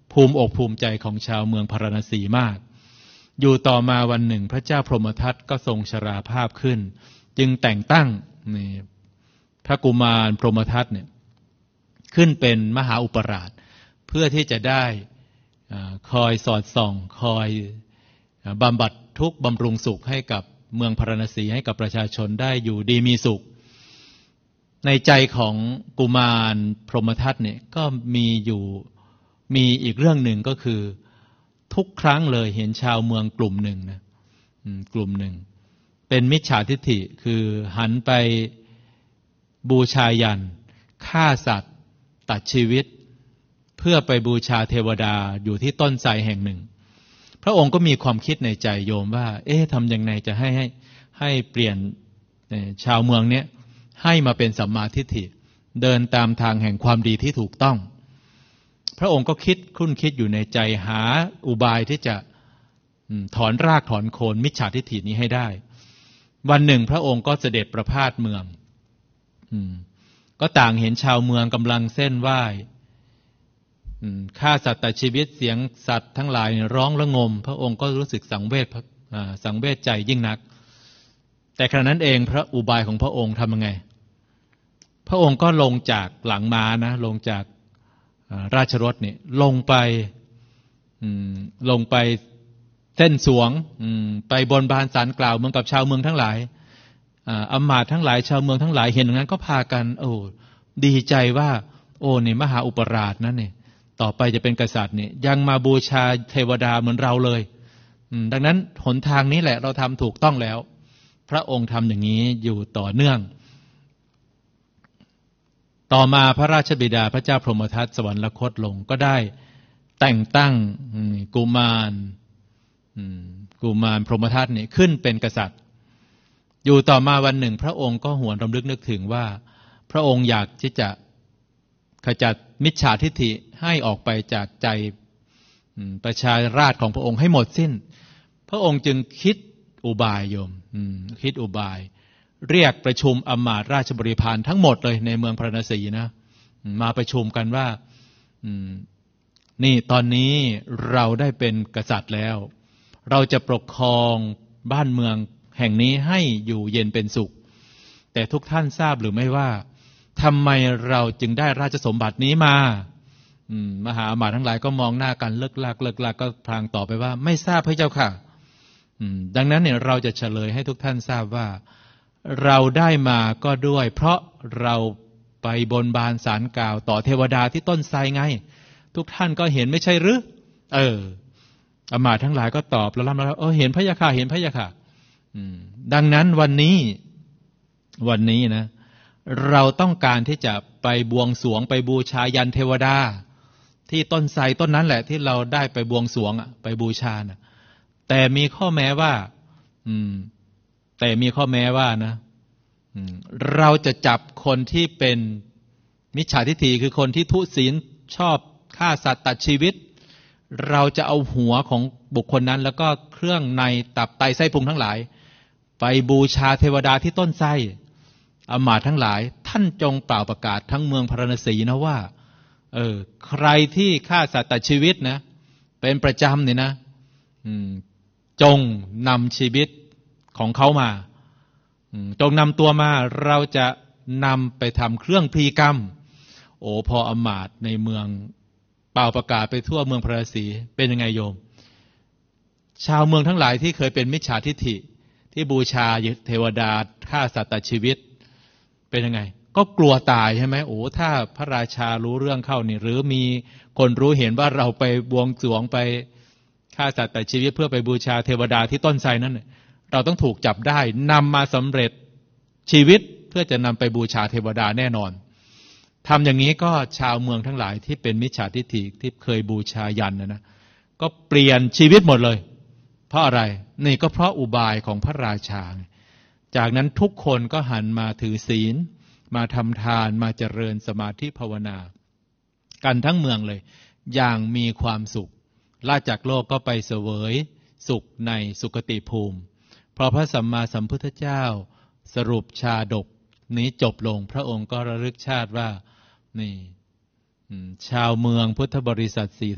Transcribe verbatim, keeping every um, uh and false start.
ภูมิอกภูมิใจของชาวเมืองพาราณสีมากอยู่ต่อมาวันหนึ่งพระเจ้าพรหมทัตก็ทรงชราภาพขึ้นจึงแต่งตั้งนี่พระกุมารพรหมทัตเนี่ยขึ้นเป็นมหาอุปราชเพื่อที่จะได้คอยสอดส่องคอยบำบัดทุกข์บำรุงสุขให้กับเมืองพาราณสีให้กับประชาชนได้อยู่ดีมีสุขในใจของกุมารพรหมทัตเนี่ยก็มีอยู่มีอีกเรื่องหนึ่งก็คือทุกครั้งเลยเห็นชาวเมืองกลุ่มหนึ่งนะกลุ่มหนึ่งเป็นมิจฉาทิฏฐิคือหันไปบูชายัญฆ่าสัตว์ตัดชีวิตเพื่อไปบูชาเทวดาอยู่ที่ต้นไทรแห่งหนึ่งพระองค์ก็มีความคิดในใจโยมว่าเอ๊ะทำยังไงจะให้ให้ให้เปลี่ยนชาวเมืองเนี้ยให้มาเป็นสัมมาทิฏฐิเดินตามทางแห่งความดีที่ถูกต้องพระองค์ก็คิดคุ้นคิดอยู่ในใจหาอุบายที่จะถอนรากถอนโคนมิจฉาทิฏฐินี้ให้ได้วันหนึ่งพระองค์ก็เสด็จประพาสเมืองก็ต่างเห็นชาวเมืองกำลังเส้นไหว้ฆ่าสัตว์ตัดชีวิตเสียงสัตว์ทั้งหลายร้องระงมพระองค์ก็รู้สึกสังเวชสังเวชใจยิ่งนักแต่ขณะนั้นเองพระอุบายของพระองค์ทำยังไงพระองค์ก็ลงจากหลังม้านะลงจากราชรถนี่ลงไปลงไปเส้นสวงไปบนบานศาลกล่าวเหมือนกับชาวเมืองทั้งหลายอำมาตย์ทั้งหลายชาวเมืองทั้งหลายเห็นอย่างนั้นก็พากันโอ้ดีใจว่าโอ้นี่มหาอุปราชนั่นนี่ต่อไปจะเป็นกษัตริย์นี่ยังมาบูชาเทวดาเหมือนเราเลยดังนั้นหนทางนี้แหละเราทำถูกต้องแล้วพระองค์ทำอย่างนี้อยู่ต่อเนื่องต่อมาพระราชบิดาพระเจ้าพรหมทัตสวรรคตลงก็ได้แต่งตั้งกุมารกุมารพรหมทัตนี่ขึ้นเป็นกษัตริย์อยู่ต่อมาวันหนึ่งพระองค์ก็หวนรำลึกนึกถึงว่าพระองค์อยากที่จะขจัดมิจฉาทิฏฐิให้ออกไปจากใจประชาราษฎรของพระองค์ให้หมดสิ้นพระองค์จึงคิดอุบายโยมคิดอุบายเรียกประชุมอำมาตย์ราชบริพารทั้งหมดเลยในเมืองพาราณสีนะมาประชุมกันว่านี่ตอนนี้เราได้เป็นกษัตริย์แล้วเราจะปกครองบ้านเมืองแห่งนี้ให้อยู่เย็นเป็นสุขแต่ทุกท่านทราบหรือไม่ว่าทำไมเราจึงได้ราชสมบัตินี้มามหาอมาตย์ทั้งหลายก็มองหน้ากันเลิกลักเลิกลักก็พลางตอบไปว่าไม่ทราบพระเจ้าค่ะดังนั้นเนี่ยเราจะเฉลยให้ทุกท่านทราบว่าเราได้มาก็ด้วยเพราะเราไปบนบานศาลกล่าวต่อเทวดาที่ต้นไทรไงทุกท่านก็เห็นไม่ใช่หรือเอออมาตย์ทั้งหลายก็ตอบแล้วแล้วเออเห็นพระยาค่ะเห็นพระยาค่ะดังนั้นวันนี้วันนี้นะเราต้องการที่จะไปบวงสรวงไปบูชายันเทวดาที่ต้นไทรต้นนั้นแหละที่เราได้ไปบวงสรวงไปบูชานะแต่มีข้อแม้ว่าอืมแต่มีข้อแม้ว่านะเราจะจับคนที่เป็นมิจฉาทิฏฐิคือคนที่ทุศีลชอบฆ่าสัตว์ตัดชีวิตเราจะเอาหัวของบุคคลนั้นแล้วก็เครื่องในตับไตไส้พุงทั้งหลายไปบูชาเทวดาที่ต้นไทรอมาตย์ทั้งหลายท่านจงเป่าประกาศทั้งเมืองพาราณสีนะว่าเออใครที่ฆ่าสัตว์ตัดชีวิตนะเป็นประจำเนี่ยนะจงนำชีวิตของเขามาจงนำตัวมาเราจะนำไปทำเครื่องพลีกรรมโอ้พออมาตย์ในเมืองเป่าประกาศไปทั่วเมืองพาราณสีเป็นยังไงโยมชาวเมืองทั้งหลายที่เคยเป็นมิจฉาทิฏฐิที่บูชาเทวดาฆ่าสัตว์ตัดชีวิตเป็นยังไงก็กลัวตายใช่ไหมโอ้ถ้าพระราชารู้เรื่องเข้านี่หรือมีคนรู้เห็นว่าเราไปบวงสรวงไปฆ่าสัตว์ตัดชีวิตเพื่อไปบูชาเทวดาที่ต้นไทรนั้นเราต้องถูกจับได้นำมาสำเร็จชีวิตเพื่อจะนำไปบูชาเทวดาแน่นอนทำอย่างนี้ก็ชาวเมืองทั้งหลายที่เป็นมิจฉาทิฏฐิที่เคยบูชายันนะนะก็เปลี่ยนชีวิตหมดเลยเพราะอะไรนี่ก็เพราะอุบายของพระราชาจากนั้นทุกคนก็หันมาถือศีลมาทำทานมาเจริญสมาธิภาวนากันทั้งเมืองเลยอย่างมีความสุขลาจากโลกก็ไปเสวยสุขในสุคติภูมิพอพระสัมมาสัมพุทธเจ้าสรุปชาดกนี้จบลงพระองค์ก็ระลึกชาติว่านี่ชาวเมืองพุทธบริษัทสี่